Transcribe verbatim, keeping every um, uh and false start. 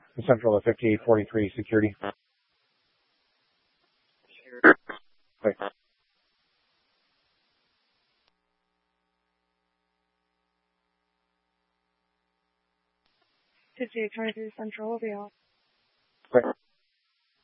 Central to fifty-eight forty-three security. Bye. fifty-eight twenty-three Central will be off. Bye.